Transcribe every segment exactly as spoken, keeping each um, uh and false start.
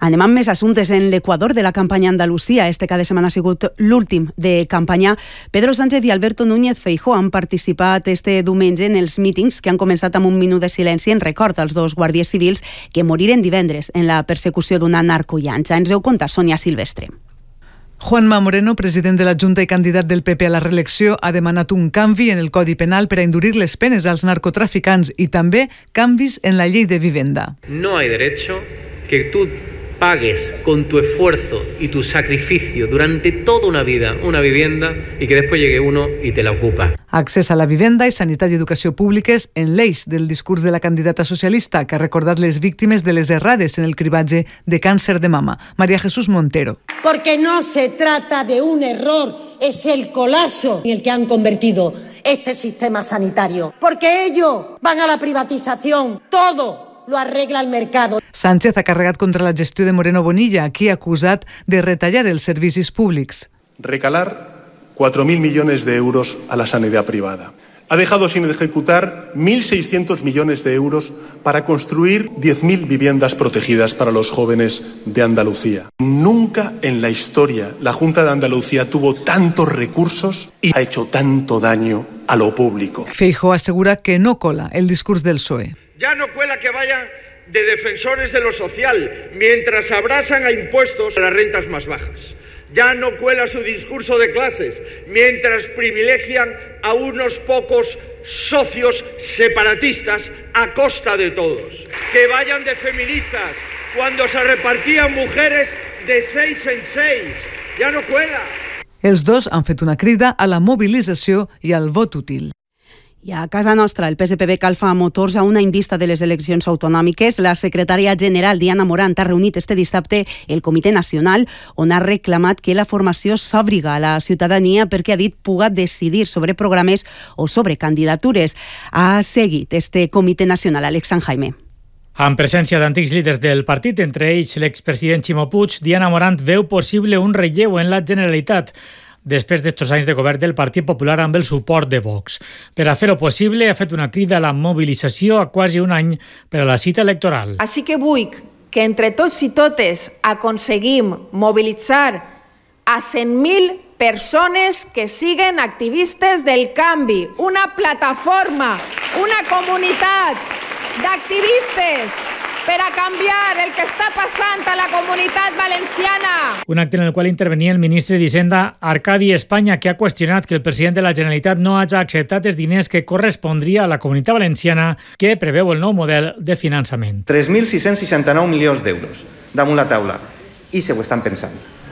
Anem amb més assumptes. En l'Equador de la campanya a Andalusia, este cada setmana ha sigut l'últim de campanya, Pedro Sánchez i Alberto Núñez Feijóo han participat este diumenge en els mítings que han començat amb un minut de silenci en record als dos guàrdies civils que moriren divendres en la persecució d'una narcollanxa. Ens ho conta Sònia Silvestre. Juanma Moreno, president de la Junta i candidat del P P a la reelecció, ha demanat un canvi en el Codi Penal per a endurir les penes als narcotraficants i també canvis en la llei de vivenda. No hay derecho que tú pagues con tu esfuerzo y tu sacrificio durante toda una vida una vivienda y que después llegue uno y te la ocupa. Accés a la vivenda i sanitat i educació públiques en l'eix del discurs de la candidata socialista que ha recordat les víctimes de les errades en el cribatge de càncer de mama. María Jesús Montero. Porque no se trata de un error, es el colapso en el que han convertido este sistema sanitario. Porque ellos van a la privatización, todo lo arregla el mercado. Sánchez ha carregat contra la gestió de Moreno Bonilla, qui ha acusat de retallar els servicis públics. Recalar cuatro mil millones de euros a la sanidad privada. Ha dejado sin ejecutar mil seiscientos millones de euros para construir diez mil viviendas protegidas para los jóvenes de Andalucía. Nunca en la historia la Junta de Andalucía tuvo tantos recursos y ha hecho tanto daño a lo público. Feijóo asegura que no cola el discurs del P S O E. Ya no cuela que vayan de defensores de lo social mientras abrazan a impuestos a las rentas más bajas. Ya no cuela su discurso de clases mientras privilegian a unos pocos socios separatistas a costa de todos. Que vayan de feministas cuando se repartían mujeres de seis en seis. Ya no cuela. Els dos han fet una crida a la mobilització i al vot útil. I a casa nostra, el P S P B calfa motors a una any vista de les eleccions autonòmiques. La secretària general, Diana Morant, ha reunit este dissabte el Comitè Nacional, on ha reclamat que la formació s'obriga a la ciutadania perquè, ha dit, puga decidir sobre programes o sobre candidatures. Ha seguit este Comitè Nacional, Alex San Jaime. En presència d'antics líders del partit, entre ells l'expresident Ximo Puig, Diana Morant veu possible un relleu en la Generalitat després d'estos anys de govern del Partit Popular amb el suport de Vox. Per a fer-ho possible, ha fet una crida a la mobilització a quasi un any per a la cita electoral. Així que vull que entre tots i totes aconseguim mobilitzar a cent mil persones que siguen activistes del canvi, una plataforma, una comunitat d'activistes per a canviar el que està passant a la comunitat valenciana. Un acte en el qual intervenia el ministre d'Hisenda, Arcadi Espanya, que ha qüestionat que el president de la Generalitat no hagi acceptat els diners que correspondria a la comunitat valenciana que preveu el nou model de finançament. tres mil sis-cents seixanta-nou milions d'euros damunt la taula. I se ho estan pensant.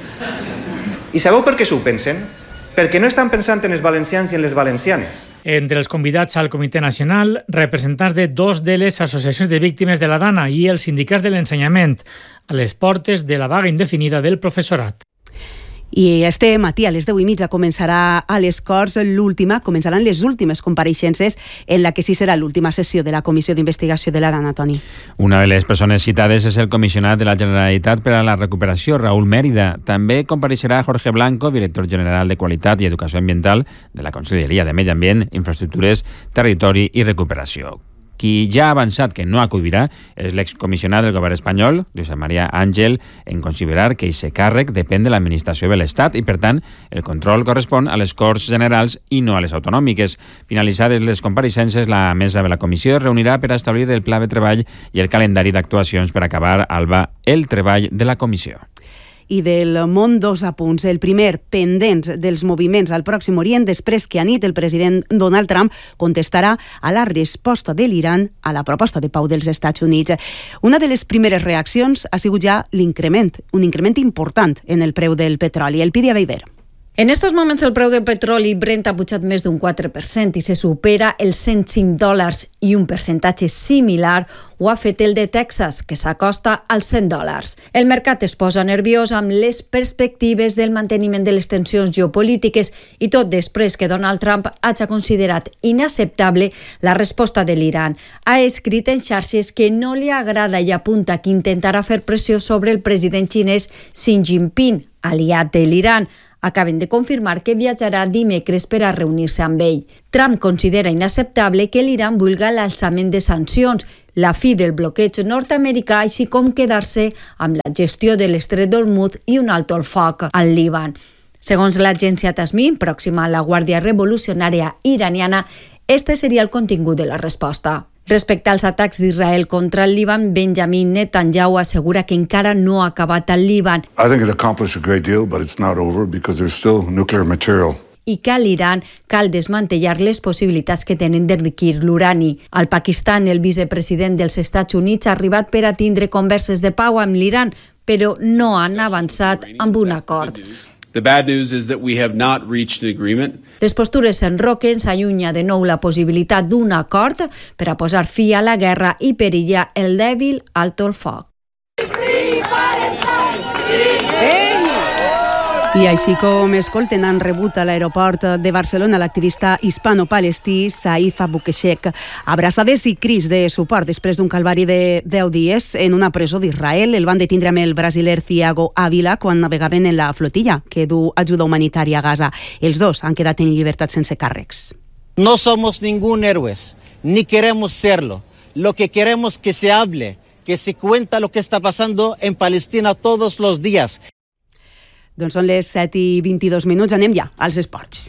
I sabeu per què s'ho pensen? Perquè no estan pensant en els valencians i en les valencianes. Entre els convidats al Comitè Nacional, representants de dos de les associacions de víctimes de la Dana i els sindicats de l'ensenyament, a les portes de la vaga indefinida del professorat. I este matí a les deu i mitja començarà a les Corts l'última, començaran les últimes compareixences en la que sí serà l'última sessió de la Comissió d'Investigació de la Dana, Toni. Una de les persones citades és el comissionat de la Generalitat per a la Recuperació, Raúl Mérida. També compareixerà Jorge Blanco, director general de Qualitat i Educació Ambiental de la Conselleria de Medi Ambient, Infraestructures, Territori i Recuperació. Qui ja ha avançat que no acudirà és l'excomissionat del govern espanyol, Josep Maria Àngel, en considerar que aquest càrrec depèn de l'administració de l'Estat i, per tant, el control correspon a les Corts Generals i no a les autonòmiques. Finalitzades les compareixences, la mesa de la comissió es reunirà per a establir el pla de treball i el calendari d'actuacions per acabar, Alba, el treball de la comissió. I del món, dos apunts. El primer, pendents dels moviments al Pròxim Orient, després que a nit el president Donald Trump contestarà a la resposta de l'Iran a la proposta de pau dels Estats Units. Una de les primeres reaccions ha sigut ja l'increment, un increment important en el preu del petroli. El Pidia Beiber. En estos moments el preu del petroli Brent ha pujat més d'un quatre per cent i se supera els cent cinc dòlars i un percentatge similar ho ha fet el de Texas, que s'acosta als cent dòlars. El mercat es posa nerviós amb les perspectives del manteniment de les tensions geopolítiques i tot després que Donald Trump hagi considerat inacceptable la resposta de l'Iran. Ha escrit en xarxes que no li agrada i apunta que intentarà fer pressió sobre el president xinès Xi Jinping, aliat de l'Iran. Acaben de confirmar que viatjarà dimecres per a reunir-se amb ell. Trump considera inacceptable que l'Iran vulga l'alçament de sancions. la fi del bloqueig nord-americà, així com quedar-se amb la gestió de l'estret d'Hormuz i un alto el foc al Líban. Segons l'agència Tasnim, pròxima a la Guàrdia Revolucionària iraniana, este seria el contingut de la resposta. Respecte als atacs d'Israel contra el Líban, Benjamin Netanyahu assegura que encara no ha acabat el Líban. I think it accomplished a great deal, but it's not over because there's still nuclear material. I que a l'Iran cal desmantellar les possibilitats que tenen d'enriquir l'urani. Al Pakistan, el vicepresident dels Estats Units ha arribat per a tindre converses de pau amb l'Iran, però no han avançat amb un acord. The bad news is that we have not reached an agreement. Les postures s'enroquen, s'allunya de nou la possibilitat d'un acord per a posar fi a la guerra i perillar el dèbil alto el foc. I així com escolten, han rebut a l'aeroport de Barcelona l'activista hispano-palestí Saif Abukeshek. Abraçades i crits de suport després d'un calvari de deu dies en una presó d'Israel. El van detindre amb el brasiler Thiago Ávila quan navegaven en la flotilla que du ajuda humanitària a Gaza. Els dos han quedat en llibertat sense càrrecs. No somos ningún héroes, ni queremos serlo. Lo que queremos que se hable, que se cuenta lo que está pasando en Palestina todos los días. Doncs són les set i vint-i-dos minuts, anem ja als esports.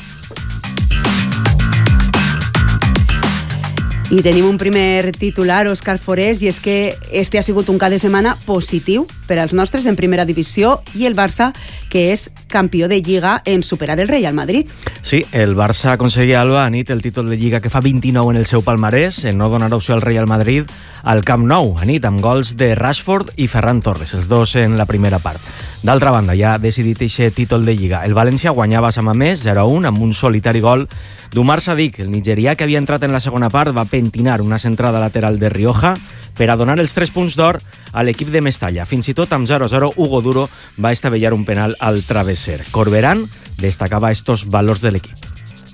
I tenim un primer titular, Òscar Forés, i és que este ha sigut un cap de setmana positiu per als nostres en primera divisió i el Barça, que és campió de Lliga en superar el Real Madrid. Sí, el Barça aconseguia Alba a nit el títol de Lliga que fa vint-i-nou en el seu palmarès, en no donar opció al Real Madrid al Camp Nou, a nit, amb gols de Rashford i Ferran Torres, els dos en la primera part. D'altra banda, ja ha decidit aquest títol de Lliga. El València guanyava a Samamés zero a un amb un solitari gol d'Umar Sadik. El nigerià, que havia entrat en la segona part, va pentinar una centrada lateral de Rioja per a donar els tres punts d'or a l'equip de Mestalla. Fins i tot amb zero a zero, Hugo Duro va estavellar un penal al travesser. Corberán destacaba estos valors del equipo.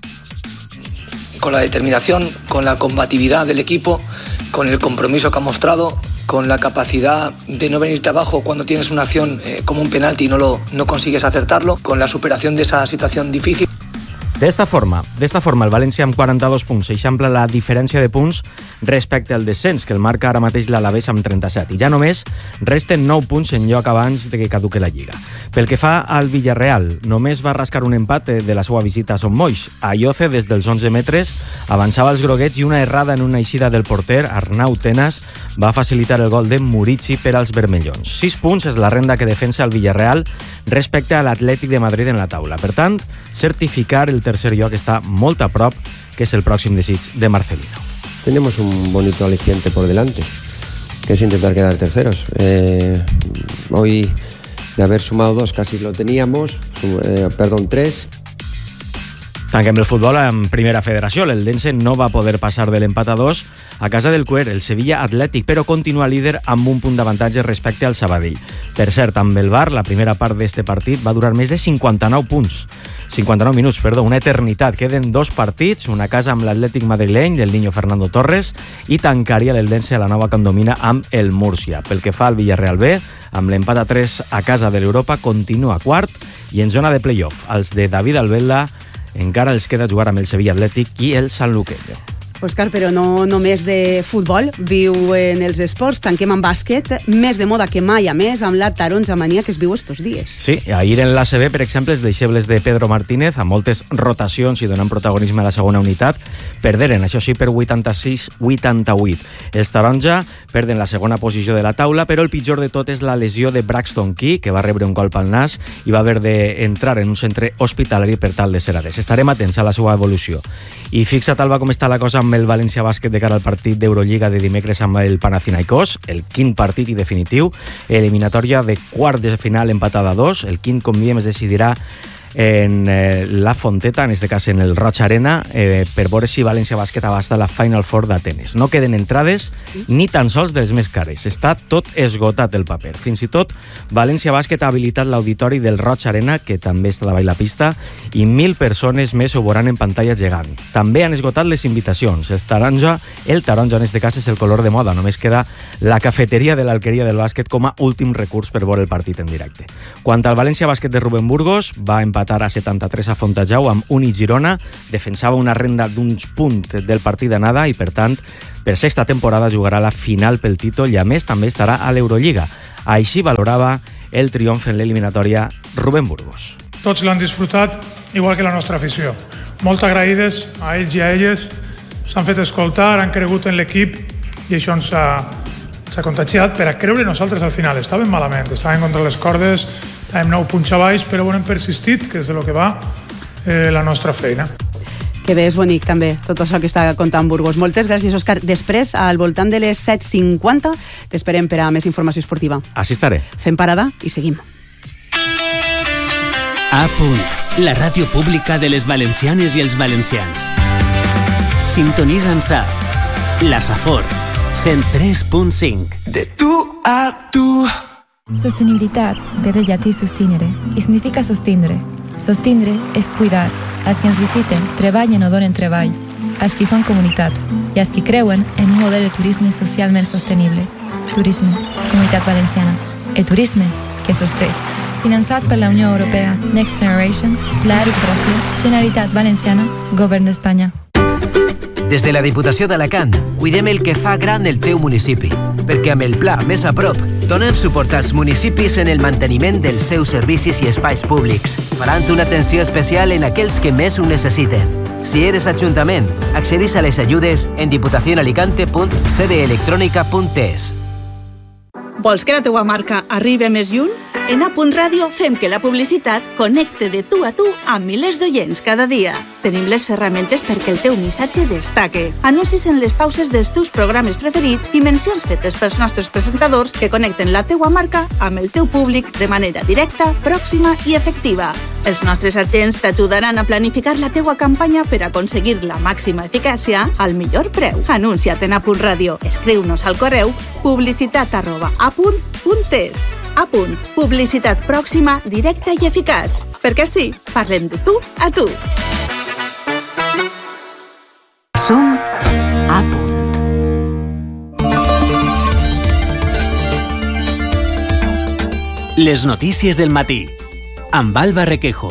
Con la determinación, con la combatividad del equipo, con el compromiso que ha mostrado, con la capacidad de no venirte abajo cuando tienes una acción eh, como un penalti y no, lo, no consigues acertarlo, con la superación de esa situación difícil. D'esta forma, d'esta forma, el València amb quaranta-dos punts eixampla la diferència de punts respecte al descens, que el marca ara mateix l'Alavés amb trenta-set, i ja només resten nou punts en lloc abans de que caduque la Lliga. Pel que fa al Villarreal, només va rascar un empat de la seva visita a Son Moix. Ayoce, des dels onze metres, avançava els groguets i una errada en una eixida del porter, Arnau Tenas, va facilitar el gol de Murici per als vermellons. Sis punts és la renda que defensa el Villarreal respecte a l'Atlètic de Madrid en la taula. Per tant, certificar el tercer lloc està molt a prop, que és el pròxim desig de Marcelino. Tenemos un bonito aliciente por delante, que es intentar quedar terceros. Eh, hoy, de haber sumado dos, casi lo teníamos, eh, perdón, tres. Tanquem el futbol en primera federació. L'Eldense no va poder passar de l'empat a dos a casa del Cuer, el Sevilla Atlètic, però continua líder amb un punt d'avantatge respecte al Sabadell. Per cert, amb el V A R, la primera part d'este partit va durar més de cinquanta-nou punts. cinquanta-nou minuts, perdó, una eternitat. Queden dos partits, una casa amb l'Atlètic madrileny del Niño Fernando Torres i tancaria l'Eldense a la nova condomina amb el Múrcia. Pel que fa al Villarreal B, amb l'empat a tres a casa de l'Europa, continua quart i en zona de play-off. Els de David Albella encara els queda jugar amb el Sevilla Atlètic i el Sanluqueño. Òscar, però no només de futbol viu en els esports, tanquem amb bàsquet, més de moda que mai, a més, amb la taronja mania que es viu estos dies. Sí, ahir en l'A C B, per exemple, els deixebles de Pedro Martínez, amb moltes rotacions i donant protagonisme a la segona unitat, perderen, això sí, per vuitanta-sis a vuitanta-vuit. Els taronja perden la segona posició de la taula, però el pitjor de tot és la lesió de Braxton Key, que va rebre un colp al nas i va haver d'entrar en un centre hospitalari per tal de ser atès. Estarem atents a la seva evolució. I fixa't, Alba, com està la cosa amb el València Bàsquet de cara al partit d'Eurolliga de dimecres amb el Panathinaikos, el quint partit i definitiu, eliminatòria de quart de final empatada a dos. El quint, com diem, es decidirà en eh, la Fonteta, en este cas en el Roig Arena, eh, per veure si València Bàsquet abasta la Final Four d'Atenes. No queden entrades ni tan sols de les més cares. Està tot esgotat el paper. Fins i tot València Bàsquet ha habilitat l'auditori del Roig Arena, que també està davall la pista, i mil persones més ho veuran en pantalla gegant. També han esgotat les invitacions. El taronja, el taronja en este cas és el color de moda. Només queda la cafeteria de l'Alqueria del Bàsquet com a últim recurs per veure el partit en directe. Quant al València Bàsquet de Rubén Burgos, va empatar empatar a setanta-tres a Fontajau amb Uni Girona, defensava una renda d'uns punts del partit d'anada i, per tant, per sexta temporada jugarà la final pel títol i, a més, també estarà a l'Eurolliga. Així valorava el triomf en l'eliminatòria Rubén Burgos. Tots l'han disfrutat, igual que la nostra afició. Molt agraïdes a ells i a elles, s'han fet escoltar, han cregut en l'equip i això ens ha, ens ha contagiat per a creure nosaltres al final. Estàvem malament, estàvem contra les cordes, estàvem nou punts a baix, però bueno, hem persistit, que és de lo que va eh, la nostra feina. Que bé, és bonic també, tot això que està contant Burgos. Moltes gràcies, Òscar. Després, al voltant de les set cinquanta, t'esperem per a més informació esportiva. Així estaré. Fem parada i seguim. A punt, la ràdio pública de les valencianes i els valencians. Sintonitza'ns a La Safor, cent tres punt cinc. De tu a tu. Sostenibilitat ve del llatí sustinere i significa sostindre. Sostindre és cuidar. Els que ens visiten treballen o donen treball, els que fan comunitat i els que creuen en un model de turisme socialment sostenible. Turisme, Comunitat Valenciana. El turisme que sosté. Finançat per la Unió Europea, Next Generation, Pla de Recuperació, Generalitat Valenciana, Govern d'Espanya. Des de la Diputació d'Alacant, cuidem el que fa gran el teu municipi, perquè amb el pla Més a prop donem suport als municipis en el manteniment dels seus servicis i espais públics, farant una atenció especial en aquells que més ho necessiten. Si eres ajuntament, accedis a les ajudes en diputacionalicante punt c d electronica punt es. Vols que la teua marca arribi més lluny? En A punt Ràdio fem que la publicitat connecte de tu a tu amb milers d'oients cada dia. Tenim les ferramentes perquè el teu missatge destaque. Anuncis en les pauses dels teus programes preferits i mencions fetes pels nostres presentadors que connecten la teua marca amb el teu públic de manera directa, pròxima i efectiva. Els nostres agents t'ajudaran a planificar la teua campanya per aconseguir la màxima eficàcia al millor preu. Anuncia't en A punt Ràdio. Escriu-nos al correu publicitat arroba a punt punt es. A punt. Publicitat pròxima, directa i eficaç. Perquè sí, parlem de tu a tu. Som A punt. Les notícies del matí, amb Alba Requejo.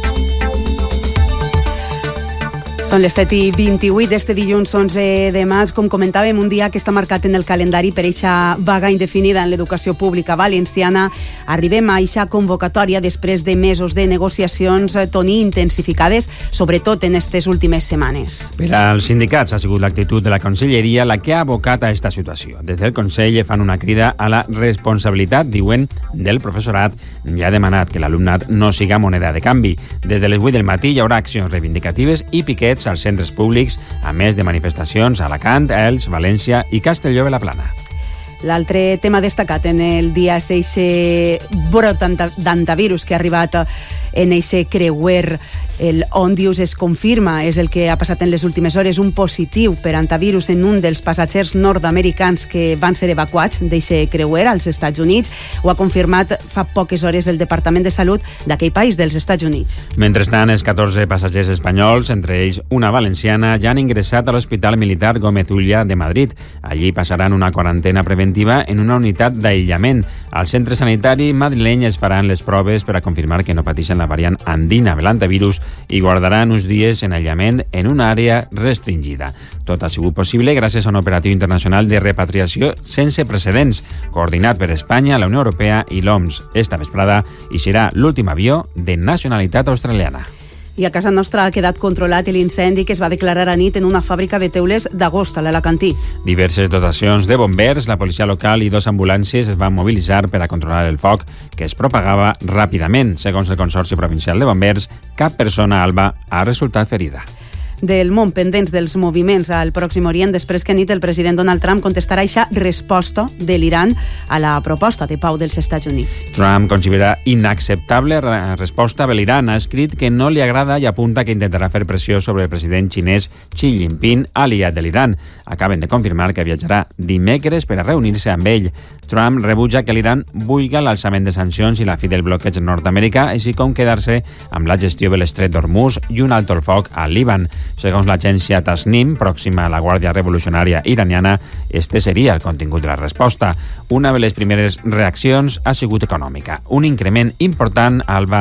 Són les set i vint-i-vuit d'este dilluns onze de maig. Com comentàvem, un dia que està marcat en el calendari per eixa vaga indefinida en l'educació pública valenciana. Arribem a eixa convocatòria després de mesos de negociacions, Toni, intensificades, sobretot en aquestes últimes setmanes. Per als sindicats ha sigut l'actitud de la Conselleria la que ha abocat a esta situació. Des del Consell fan una crida a la responsabilitat, diuen, del professorat, i ha demanat que l'alumnat no siga moneda de canvi. Des de les vuit del matí hi haurà accions reivindicatives i piquets als centres públics, a més de manifestacions a Alacant, Elx, València i Castelló de la Plana. L'altre tema destacat en el dia és aquest brot d'antivirus que ha arribat en aquest creuer. El Ondius es confirma, és el que ha passat en les últimes hores, un positiu per antivirus en un dels passatgers nord-americans que van ser evacuats d'aquest creuer als Estats Units. Ho ha confirmat fa poques hores el Departament de Salut d'aquell país, dels Estats Units. Mentrestant, els catorze passatgers espanyols, entre ells una valenciana, ja han ingressat a l'Hospital Militar Gómez Ulla de Madrid. Allí passaran una quarantena preventiva en una unitat d'aïllament. Al centre sanitari madrileny es faran les proves per a confirmar que no pateixen la variant andina de l'antivirus i guardaran uns dies en aïllament en una àrea restringida. Tot ha sigut possible gràcies a un operatiu internacional de repatriació sense precedents, coordinat per Espanya, la Unió Europea i l'O M S. Esta vesprada hi serà l'últim avió de nacionalitat australiana. I a casa nostra ha quedat controlat l'incendi que es va declarar a nit en una fàbrica de teules d'Agost, a l'Alacantí. Diverses dotacions de bombers, la policia local i dos ambulàncies es van mobilitzar per a controlar el foc, que es propagava ràpidament. Segons el Consorci Provincial de Bombers, cap persona, Alba, ha resultat ferida. Del món, pendents dels moviments al Pròxim Orient, després que a nit el president Donald Trump contestarà eixa resposta de l'Iran a la proposta de pau dels Estats Units. Trump considera inacceptable la resposta de l'Iran. Ha escrit que no li agrada i apunta que intentarà fer pressió sobre el president xinès Xi Jinping, aliat de l'Iran. Acaben de confirmar que viatjarà dimecres per a reunir-se amb ell. Trump rebutja que l'Iran vulgui l'alçament de sancions i la fi del bloqueig nord-americà, així com quedar-se amb la gestió de l'estret d'Hormuz i un alto el foc al Líban. Segons l'agència Tasnim, pròxima a la Guàrdia Revolucionària iraniana, este seria el contingut de la resposta. Una de les primeres reaccions ha sigut econòmica. Un increment important, Alba,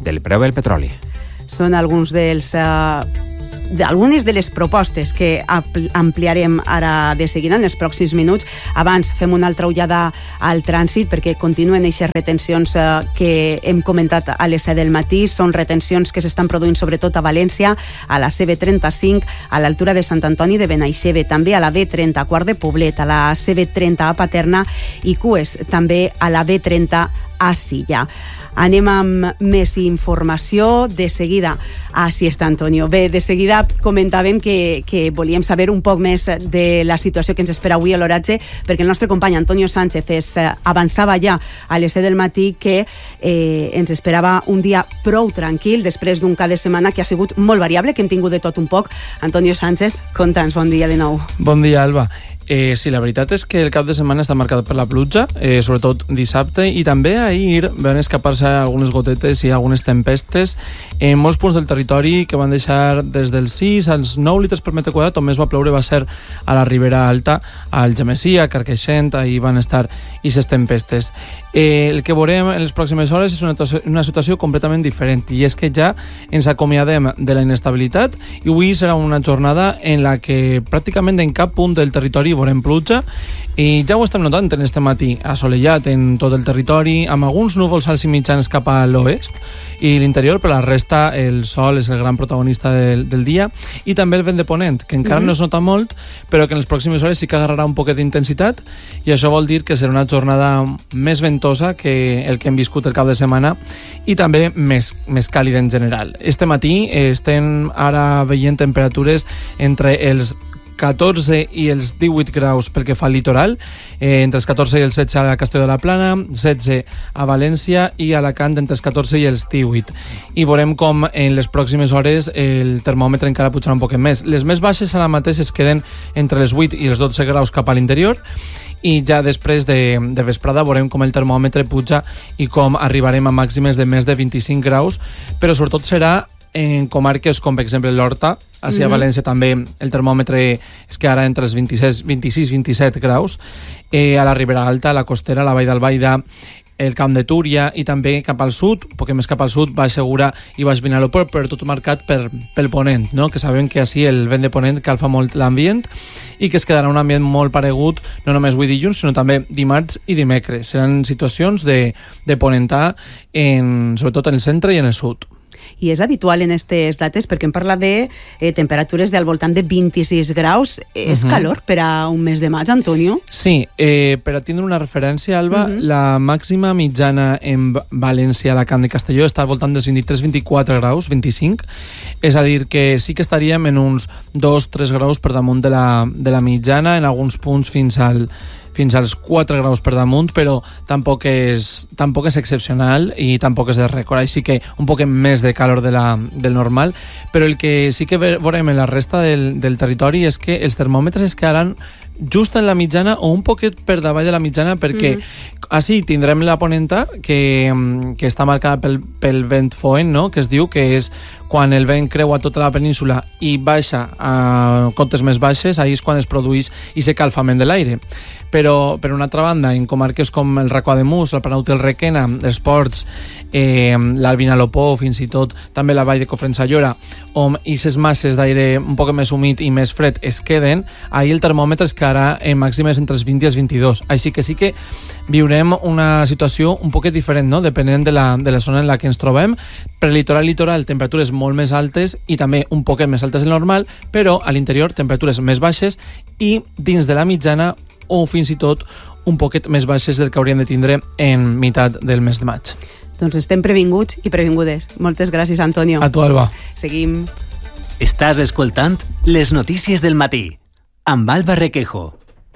del preu del petroli. Són alguns dels... Uh... algunes de les propostes que ampliarem ara de seguida en els pròxims minuts. Abans fem una altra ullada al trànsit perquè continuen aquestes retencions que hem comentat a les set del matí. Són retencions que s'estan produint sobretot a València, a la C B trenta-cinc, a l'altura de Sant Antoni de Benaixeve, també a la B trenta a Quart de Poblet, a la C B trenta a Paterna i cues també a la B trenta a Silla. Anem amb més informació de seguida. Ah, sí, està Antonio. Bé, de seguida comentàvem que, que volíem saber un poc més de la situació que ens espera avui a l'oratge, perquè el nostre company Antonio Sánchez es avançava ja a les set del matí que eh, ens esperava un dia prou tranquil després d'un cap de setmana que ha sigut molt variable, que hem tingut de tot un poc. Antonio Sánchez, conta'ns, bon dia de nou. Bon dia, Alba. Eh, sí, la veritat és que el cap de setmana està marcat per la pluja, eh, sobretot dissabte, i també ahir van escapar-se algunes gotetes i algunes tempestes en molts punts del territori que van deixar des dels sis als nou litres per metre quadrat. On més va ploure va ser a la Ribera Alta, al Gemesí, a Carqueixent, ahir van estar aquestes tempestes. Eh, el que veurem en les pròximes hores és una, una situació completament diferent, i és que ja ens acomiadem de la inestabilitat i avui serà una jornada en la que pràcticament en cap punt del territori veurem pluja, i ja ho estem notant en este matí, assolellat en tot el territori, amb alguns núvols alts i mitjans cap a l'oest i l'interior, però la resta el sol és el gran protagonista del, del dia, i també el vent de ponent, que encara mm-hmm. no es nota molt, però que en les pròximes hores sí que agarrarà un poquet d'intensitat, i això vol dir que serà una jornada més ventosa que el que hem viscut el cap de setmana, i també més, més càlida en general. Este matí estem ara veient temperatures entre els catorze i els divuit graus pel que fa al litoral, eh, entre els catorze i els setze a la Castelló de la Plana, setze a València i a Alacant entre els catorze i els divuit. I veurem com en les pròximes hores el termòmetre encara pujarà un poc més. Les més baixes ara mateix es queden entre els vuit i els dotze graus cap a l'interior, i ja després de, de vesprada veurem com el termòmetre puja i com arribarem a màximes de més de vint-i-cinc graus, però sobretot serà en comarques com per exemple l'Horta, així a mm-hmm. València també el termòmetre es quedarà entre els vint-i-sis vint-i-set graus, eh, a la Ribera Alta, a la Costera, a la Vall d'Albaida, el Camp de Túria, i també cap al sud, un poc més cap al sud, Baix Segura i Baix Vinalopó, però tot marcat per, pel ponent, no? Que sabem que així el vent de ponent calfa molt l'ambient i que es quedarà un ambient molt paregut no només avui dilluns, sinó també dimarts i dimecres. Seran situacions de, de ponentar, en, sobretot en el centre i en el sud. I és habitual en aquestes dates, perquè hem parlat de eh, temperatures del voltant de vint-i-sis graus. És uh-huh. calor per a un mes de maig, Antonio? Sí, eh, per a tindre una referència, Alba, uh-huh. la màxima mitjana en València, Alacant i Castelló està al voltant dels vint-i-tres vint-i-quatre graus, vint-i-cinc. És a dir, que sí que estaríem en uns dos tres graus per damunt de la, de la mitjana, en alguns punts fins al fins als quatre graus per damunt, però tampoc és, tampoc és excepcional i tampoc és de rècord, així que un poc més de calor de la, del normal, però el que sí que veurem en la resta del, del territori és que els termòmetres es quedaran just en la mitjana o un poquet per davall de la mitjana, perquè mm. així tindrem la ponenta que, que està marcada pel, pel vent foent, no? Que es diu que és quan el vent creua tota la península i baixa a cotes més baixes, ahí és quan es produeix aquest calfament de l'aire. Però, per una altra banda, en comarques com el Racó de Mus, el Penàuti, el Requena, els Ports, eh, l'Alt Vinalopó, fins i tot també la vall de Cofrents-Ayora, on aquestes masses d'aire un poc més humit i més fred es queden, ahir el termòmetre es quedarà en màximes entre els vint i els vint-i-dos. Així que sí que viurem una situació un poquet diferent, no? Depenent de la, de la zona en la que ens trobem. Per litoral litoral, temperatures molt més altes i també un poquet més altes del normal, però a l'interior temperatures més baixes i dins de la mitjana o fins i tot un poquet més baixes del que hauríem de tindre en meitat del mes de maig. Doncs estem previnguts i previngudes. Moltes gràcies, Antonio. A tu, Alba. Seguim. Estàs escoltant les notícies del matí amb Alba Requejo.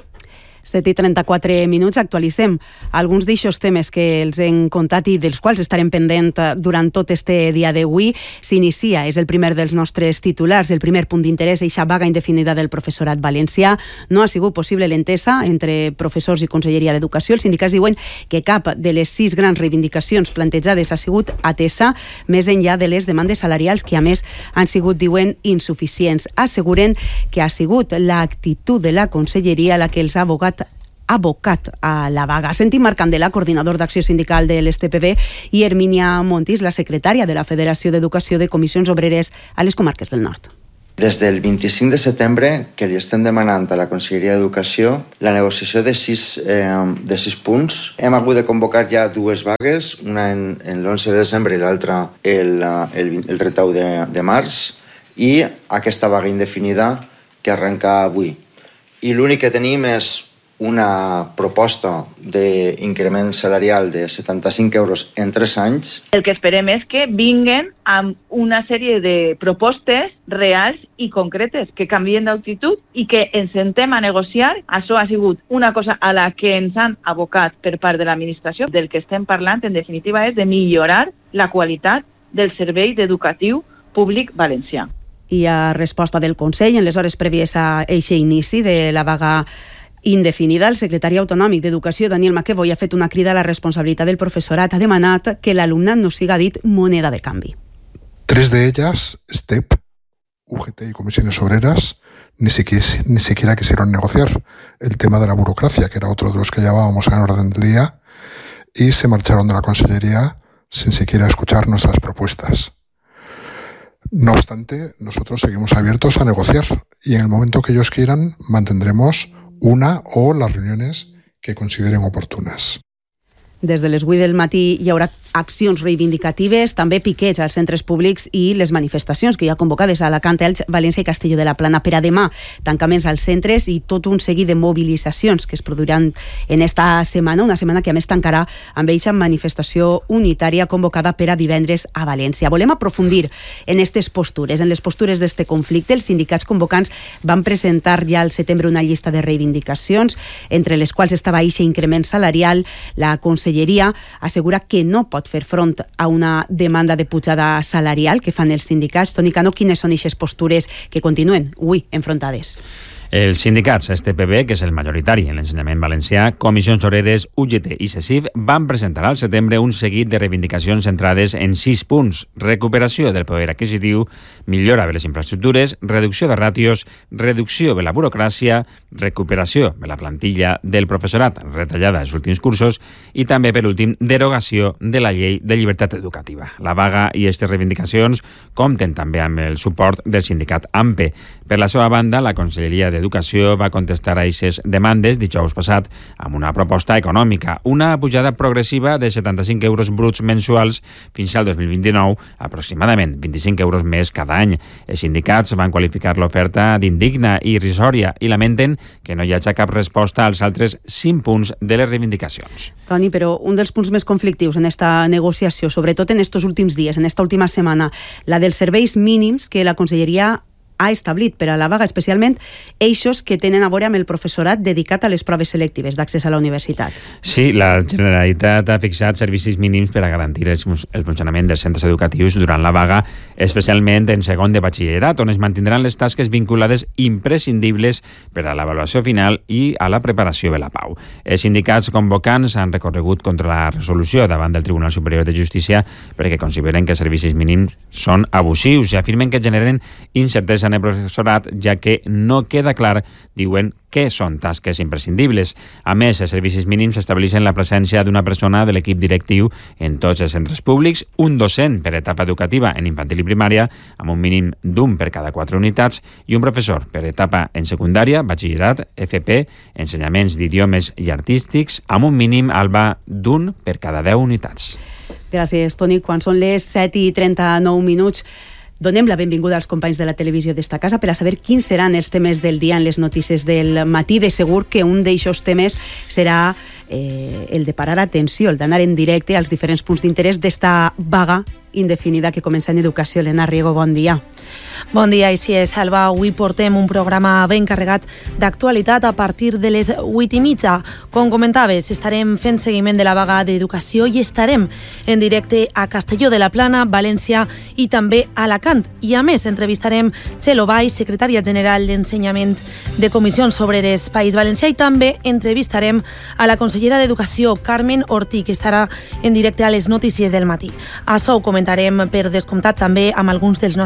set i trenta-quatre minuts, actualitzem alguns d'eixos temes que els hem contat i dels quals estarem pendent durant tot este dia d'avui. S'inicia, és el primer dels nostres titulars, el primer punt d'interès, eixa vaga indefinida del professorat valencià. No ha sigut possible l'entesa entre professors i Conselleria d'Educació. Els sindicats diuen que cap de les sis grans reivindicacions plantejades ha sigut atesa, més enllà de les demandes salarials que, a més, han sigut, diuen, insuficients. Asseguren que ha sigut l'actitud de la Conselleria la que els ha abogat abocat a la vaga. Sentim Marc Candela, coordinador d'acció sindical de l'S T P B, i Hermínia Montis, la secretària de la Federació d'Educació de Comissions Obreres a les comarques del nord. Des del vint-i-cinc de setembre que li estem demanant a la Conselleria d'Educació la negociació de sis, eh, de sis punts. Hem hagut de convocar ja dues vagues, una en, en l'onze de desembre i l'altra el, el, el trenta-u de, de març, i aquesta vaga indefinida que arrenca avui. I l'únic que tenim és una proposta d'increment salarial de setanta-cinc euros en tres anys. El que esperem és que vinguen amb una sèrie de propostes reals i concretes, que canvien d'actitud i que ens sentem a negociar. Això ha sigut una cosa a la que ens han abocat per part de l'administració. Del que estem parlant, en definitiva, és de millorar la qualitat del servei educatiu públic valencià. I a resposta del Consell, en les hores prèvies a eixe inici de la vaga indefinida, el secretari autonòmic d'Educació, Daniel McEvoy, ha fet una crida a la responsabilitat del professorat. Ha demanat que l'alumnat no siga dit moneda de canvi. Tres de ellas, S T E P, U G T y comisiones obreras, ni siquiera, ni siquiera quisieron negociar el tema de la burocracia, que era otro de los que llevábamos en orden del día, y se marcharon de la Consellería sin siquiera escuchar nuestras propuestas. No obstante, nosotros seguimos abiertos a negociar y en el momento que ellos quieran mantendremos una o las reuniones que consideren oportunas. Des de les vuit del matí hi haurà accions reivindicatives, també piquets als centres públics i les manifestacions que hi ha convocades a Alacant, Elx, València i Castelló de la Plana per a demà. Tancaments als centres i tot un seguit de mobilitzacions que es produiran en esta setmana, una setmana que a més tancarà amb eixa manifestació unitària convocada per a divendres a València. Volem aprofundir en aquestes postures, en les postures d'este conflicte. Els sindicats convocants van presentar ja al setembre una llista de reivindicacions, entre les quals estava eixe increment salarial. La Conselleria assegura que no pot fer front a una demanda de pujada salarial que fan els sindicats. Toni Cano, quines són aquestes postures que continuen avui enfrontades? Els sindicats S T P B, que és el majoritari en l'ensenyament valencià, Comissions Obreres, U G T i CESIF, van presentar al setembre un seguit de reivindicacions centrades en sis punts: recuperació del poder adquisitiu, millora de les infraestructures, reducció de ràtios, reducció de la burocràcia, recuperació de la plantilla del professorat retallada als últims cursos i també, per últim, derogació de la llei de llibertat educativa. La vaga i aquestes reivindicacions compten també amb el suport del sindicat AMPE. Per la seva banda, la Conselleria d'Educació va contestar a aquestes demandes dijous passat amb una proposta econòmica, una pujada progressiva de setanta-cinc euros bruts mensuals fins al dos mil vint-i-nou, aproximadament vint-i-cinc euros més cada any. Els sindicats van qualificar l'oferta d'indigna i irrisòria i lamenten que no hi hagi cap resposta als altres cinc punts de les reivindicacions. Toni, però un dels punts més conflictius en esta negociació, sobretot en estos últims dies, en esta última setmana, la dels serveis mínims que la Conselleria ha establit per a la vaga, especialment eixos que tenen a veure amb el professorat dedicat a les proves selectives d'accés a la universitat. Sí, la Generalitat ha fixat servicis mínims per a garantir el funcionament dels centres educatius durant la vaga, especialment en segon de batxillerat, on es mantindran les tasques vinculades imprescindibles per a l'avaluació final i a la preparació de la pau. Els sindicats convocants han recorregut contra la resolució davant del Tribunal Superior de Justícia perquè consideren que els servicis mínims són abusius i afirmen que generen incertesa en el professorat, ja que no queda clar, diuen, què són tasques imprescindibles. A més, els servicis mínims estableixen la presència d'una persona de l'equip directiu en tots els centres públics, un docent per etapa educativa en infantil i primària, amb un mínim d'un per cada quatre unitats, i un professor per etapa en secundària, batxillerat, F P, ensenyaments d'idiomes i artístics, amb un mínim alba d'un per cada deu unitats. Gràcies, Toni. Quan són les set i trenta-nou minuts, donem la benvinguda als companys de la televisió d'esta casa per a saber quins seran els temes del dia en les notícies del matí. De segur que un d'eixos temes serà eh, el de parar atenció, el d'anar en directe als diferents punts d'interès d'esta vaga indefinida que comença en educació. Elena Riego, bon dia. Bon dia, així és, Alba. Avui portem un programa ben carregat d'actualitat a partir de les vuit i mitja. Com comentaves, estarem fent seguiment de la vaga d'educació i estarem en directe a Castelló de la Plana, València i també a Alacant. I a més, entrevistarem Txelo Valls, secretària general d'Ensenyament de Comissions Obreres País Valencià, i també entrevistarem a la consellera d'Educació, Carmen Ortí, que estarà en directe a les notícies del matí. Això ho comentarem, per descomptat, també amb alguns dels nostres tertulians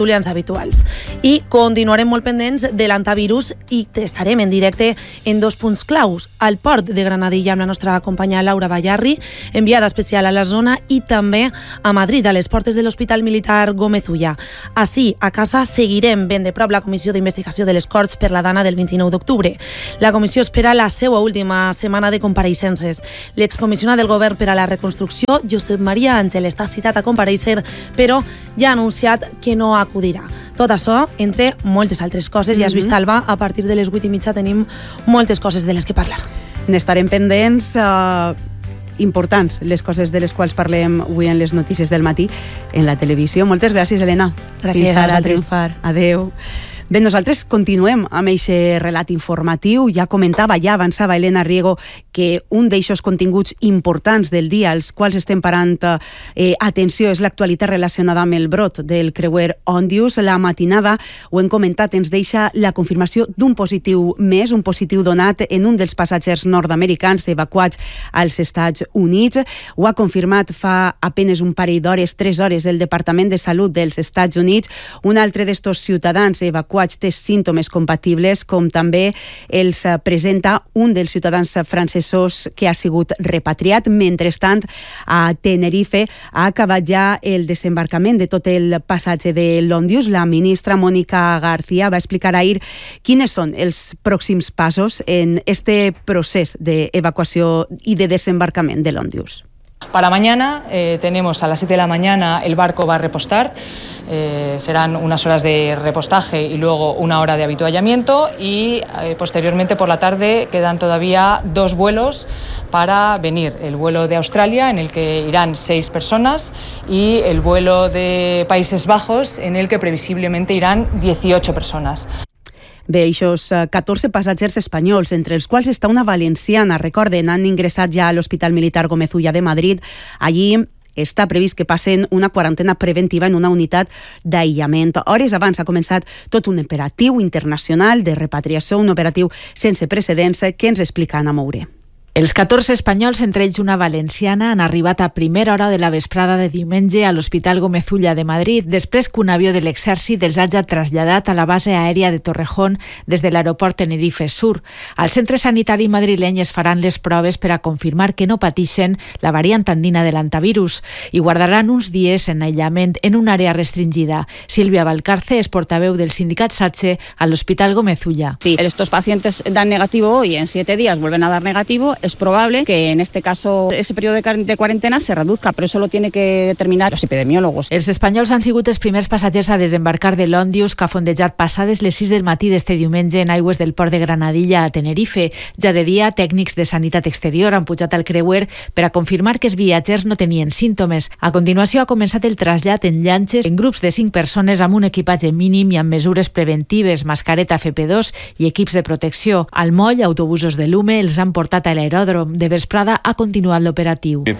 tertulians habituals. I continuarem molt pendents de l'antivirus i estarem en directe en dos punts claus. Al port de Granadilla amb la nostra companya Laura Ballarri, enviada especial a la zona, i també a Madrid, a les portes de l'Hospital Militar Gómez Ulla. Així, a casa seguirem ben de prop la Comissió d'Investigació de les Corts per la dana del vint-i-nou d'octubre. La comissió espera la seva última setmana de compareixences. L'excomissionat del govern per a la reconstrucció, Josep Maria Àngel, està citat a compareixer, però ja ha anunciat que no acudirà. Tot això, entre moltes altres coses, ja has vist, Alba, a partir de les vuit i mitja tenim moltes coses de les que parlar. N'estarem pendents, eh, importants, les coses de les quals parlem avui en les notícies del matí en la televisió. Moltes gràcies, Helena. Gràcies a triomfar. Adéu. Bé, nosaltres continuem amb aquest relat informatiu. Ja comentava, ja avançava Helena Riego que un d'eixos continguts importants del dia als quals estem parant eh, atenció és l'actualitat relacionada amb el brot del creuer Òndius. La matinada, ho hem comentat, ens deixa la confirmació d'un positiu més, un positiu donat en un dels passatgers nord-americans evacuats als Estats Units. Ho ha confirmat fa apenes un parell d'hores, tres hores, el Departament de Salut dels Estats Units. Un altre d'estos ciutadans evacuats té símptomes compatibles, com també els presenta un dels ciutadans francesos que ha sigut repatriat. Mentrestant, a Tenerife ha acabat ja el desembarcament de tot el passatge de l'Òndius. La ministra Mónica García va explicar ahir quines són els pròxims passos en este procés d'evacuació i de desembarcament de l'Òndius. Para mañana eh, tenemos a las siete de la mañana el barco va a repostar, eh, serán unas horas de repostaje y luego una hora de habituallamiento y eh, posteriormente por la tarde quedan todavía dos vuelos para venir. El vuelo de Australia en el que irán seis personas y el vuelo de Países Bajos en el que previsiblemente irán dieciocho personas. Bé, aquests catorze passatgers espanyols, entre els quals està una valenciana, recorden, han ingressat ja a l'Hospital Militar Gómez Ulla de Madrid. Allí està previst que passen una quarantena preventiva en una unitat d'aïllament. Hores abans ha començat tot un operatiu internacional de repatriació, un operatiu sense precedents que ens explica Anna Moure. Els catorze espanyols, entre ells una valenciana, han arribat a primera hora de la vesprada de diumenge a l'Hospital Gómez Ulla de Madrid, després que un avió de l'exèrcit els hagi traslladat a la base aèria de Torrejón des de l'aeroport Tenerife Sur. Al centre sanitari madrileny es faran les proves per a confirmar que no pateixen la variant andina de l'antivirus i guardaran uns dies en aïllament en una àrea restringida. Silvia Valcarce és portaveu del sindicat SATSE a l'Hospital Gómez Ulla. Si estos pacientes dan negativo hoy, en siete días vuelven a dar negativo, es probable que en este caso ese periodo de cuarentena se reduzca, pero eso lo tiene que determinar los epidemiólogos. Els espanyols han sigut els primers passatgers a desembarcar de l'Òndius, que ha fondejat passades les sis del matí d'este diumenge en aigües del port de Granadilla a Tenerife. Ja de dia, tècnics de sanitat exterior han pujat al creuer per a confirmar que els viatgers no tenien símptomes. A continuació ha començat el trasllat en llanxes en grups de cinc persones amb un equipatge mínim i amb mesures preventives, mascareta F P dos i equips de protecció. Al moll, autobusos de Lume els han portat a l'aeròdrom. De vesprada ha continuat l'operatiu. El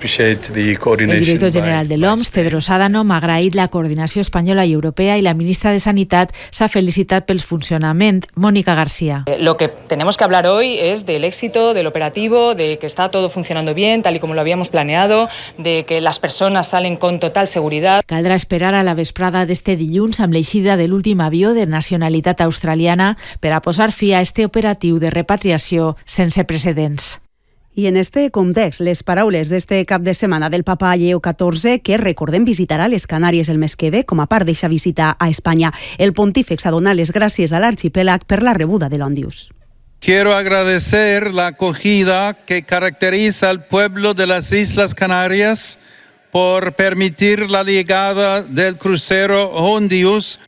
director general de l'O M S, Tedros Adhanom, ha agraït la coordinació espanyola i europea i la ministra de Sanitat s'ha felicitat pel funcionament. Mónica García. Lo que tenemos que hablar hoy es del éxito del operativo, de que está todo funcionando bien, tal y como lo habíamos planeado, de que las personas salen con total seguridad. Caldrà esperar a la vesprada d'este dilluns amb l'eixida de l'últim avió de nacionalitat australiana per a posar fi a este operatiu de repatriació sense precedents. I en este context, les paraules d'este cap de setmana del papa Lleó catorze, que recordem visitarà les Canàries el mes que ve com a part d'eixa visita a Espanya. El pontífex ha donat les gràcies a l'arxipèlag per la rebuda de l'Òndius. Quiero agradecer la acogida que caracteriza al pueblo de las Islas Canarias por permitir la llegada del crucero Òndius.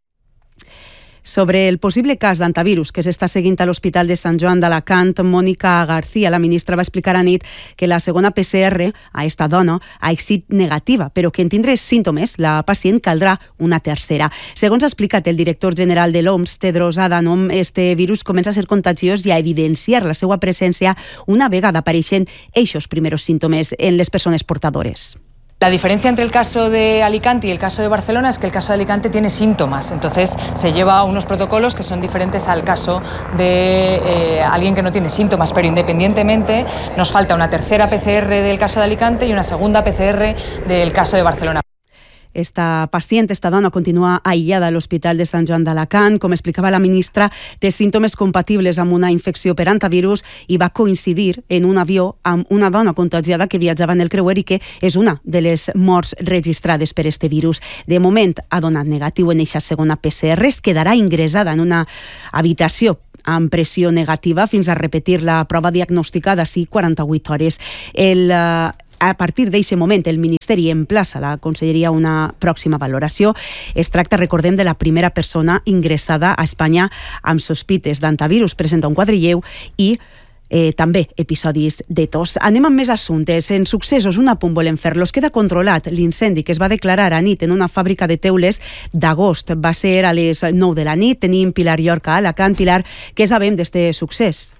Sobre el possible cas d'antivirus que s'està seguint a l'Hospital de Sant Joan d'Alacant, Mónica García, la ministra, va explicar a nit que la segona P C R a esta dona ha eixit negativa, però que en tindre símptomes la pacient caldrà una tercera. Segons ha explicat el director general de l'O M S, Tedros Adhanom, este virus comença a ser contagiós i a evidenciar la seva presència una vegada apareixen eixos primeros símptomes en les persones portadores. La diferencia entre el caso de Alicante y el caso de Barcelona es que el caso de Alicante tiene síntomas, entonces se lleva unos protocolos que son diferentes al caso de eh, alguien que no tiene síntomas, pero independientemente nos falta una tercera P C R del caso de Alicante y una segunda P C R del caso de Barcelona. esta pacient, esta dona, continua aïllada a l'Hospital de Sant Joan d'Alacant. Com explicava la ministra, té símptomes compatibles amb una infecció per antivirus i va coincidir en un avió amb una dona contagiada que viatjava en el creuer i que és una de les morts registrades per este virus. De moment ha donat negatiu en eixa segona P C R, es quedarà ingressada en una habitació amb pressió negativa fins a repetir la prova diagnòstica d'ací quaranta-vuit hores. El, uh, a partir d'aquest moment, el Ministeri emplaça a la Conselleria una pròxima valoració. Es tracta, recordem, de la primera persona ingressada a Espanya amb sospites d'antivirus. Presenta un quadre lleu i Eh, també episodis de tos. Anem amb més assumptes. En successos, un apunt volem fer-los. Queda controlat l'incendi que es va declarar a nit en una fàbrica de teules d'agost. Va ser a les nou de la nit. Tenim Pilar Llorca a Alacant. Pilar, què sabem d'este succés?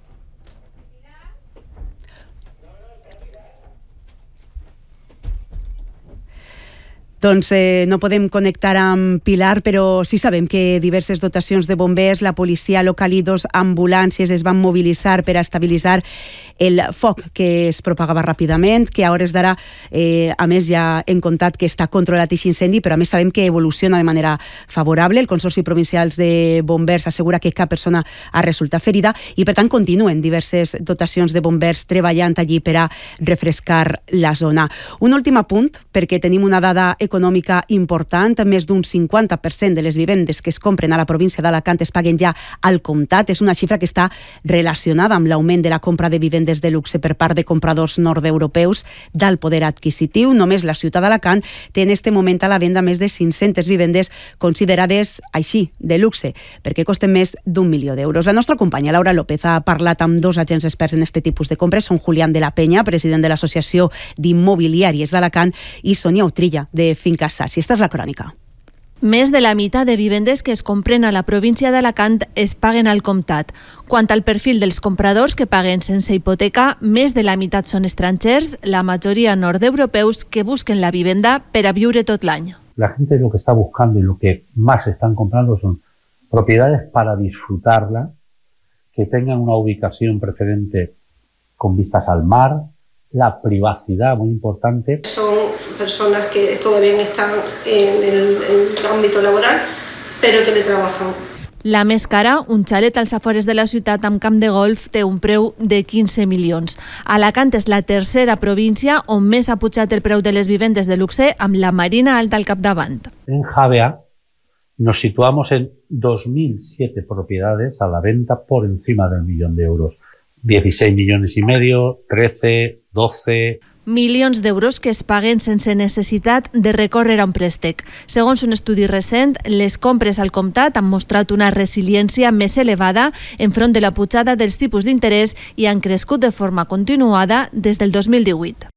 Doncs eh, no podem connectar amb Pilar, però sí sabem que diverses dotacions de bombers, la policia local i dos ambulàncies es van mobilitzar per a estabilitzar el foc que es propagava ràpidament, que a hores d'ara, eh, a més, ja hem contat que està controlat aquest incendi, però a més sabem que evoluciona de manera favorable. El Consorci Provincial de Bombers assegura que cap persona ha resultat ferida i, per tant, continuen diverses dotacions de bombers treballant allí per a refrescar la zona. Un últim apunt, perquè tenim una dada econòmica important. Més d'un cinquanta per cent de les vivendes que es compren a la província d'Alacant es paguen ja al comptat. És una xifra que està relacionada amb l'augment de la compra de vivendes de luxe per part de compradors nord-europeus d'alt poder adquisitiu. Només la ciutat d'Alacant té en este moment a la venda més de cinc-centes vivendes considerades així, de luxe, perquè costen més d'un milió d'euros. La nostra companya Laura López ha parlat amb dos agents experts en aquest tipus de compres. Són Julián de la Peña, president de l'Associació d'Immobiliàries d'Alacant, i Sònia Utrilla, de Finca Sassi. Esta és la crònica. Més de la meitat de vivendes que es compren a la província d'Alacant es paguen al comptat. Quant al perfil dels compradors que paguen sense hipoteca, més de la meitat són estrangers, la majoria nord-europeus que busquen la vivenda per a viure tot l'any. La gente lo que está buscando y lo que más están comprando son propiedades para disfrutarla, que tengan una ubicación preferente con vistas al mar, la privacidad, muy importante. Son personas que todavía están en el, en el ámbito laboral, pero teletrabajan. La més cara, un xalet als afores de la ciutat amb camp de golf, té un preu de quinze milions. Alacant és la tercera província on més ha pujat el preu de les vivendes de luxe, amb la Marina Alta al capdavant. En Javea nos situamos en dos mil siete propiedades a la venta por encima del millón de euros. dieciséis millones y medio, trece, doce... Milions d'euros que es paguen sense necessitat de recórrer a un préstec. Segons un estudi recent, les compres al comptat han mostrat una resiliència més elevada enfront de la pujada dels tipus d'interès i han crescut de forma continuada des del dos mil divuit.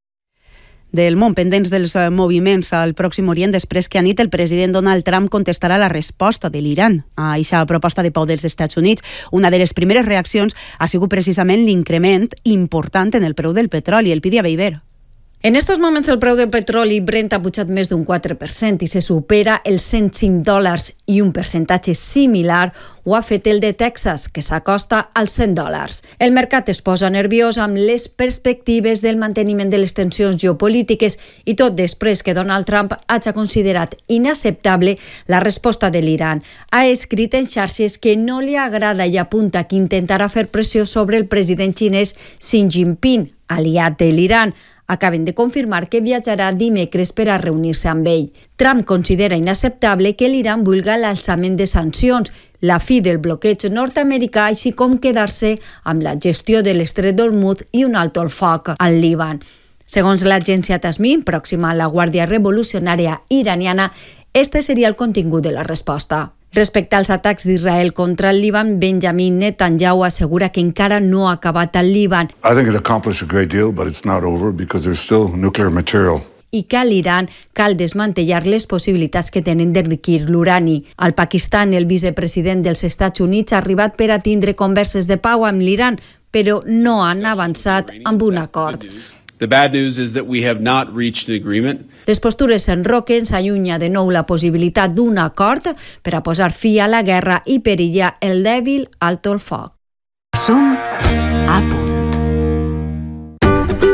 Del món, pendents dels moviments al Pròxim Orient, després que a nit el president Donald Trump contestarà la resposta de l'Iran a aquesta proposta de pau dels Estats Units. Una de les primeres reaccions ha sigut precisament l'increment important en el preu del petroli. El Pidia Beiber. En estos moments el preu del petroli Brent ha pujat més d'un quatre per cent i se supera els cent cinc dòlars i un percentatge similar ho ha fet el de Texas, que s'acosta als cent dòlars. El mercat es posa nerviós amb les perspectives del manteniment de les tensions geopolítiques i tot després que Donald Trump hagi considerat inacceptable la resposta de l'Iran. Ha escrit en xarxes que no li agrada i apunta que intentarà fer pressió sobre el president xinès Xi Jinping, aliat de l'Iran. Acaben de confirmar que viatjarà dimecres per a reunir-se amb ell. Trump considera inacceptable que l'Iran vulga l'alçament de sancions, la fi del bloqueig nord-americà, així com quedar-se amb la gestió de l'estret d'Hormuz i un alto el foc al Líban. Segons l'agència Tasnim, pròxima a la Guàrdia Revolucionària iraniana, este seria el contingut de la resposta. Respecte als atacs d'Israel contra el Líban, Benjamin Netanyahu assegura que encara no ha acabat el Líban. I think it accomplished a great deal, but it's not over because there's still nuclear material. I que a l'Iran cal desmantellar les possibilitats que tenen d'enriquir l'urani. Al Pakistan, el vicepresident dels Estats Units ha arribat per a tindre converses de pau amb l'Iran, però no han avançat amb un acord. The bad news is that we have not reached an agreement. Les postures s'enroquen, s'allunya de nou la possibilitat d'un acord per a posar fi a la guerra i perillar el dèbil alto el foc. Som a punt.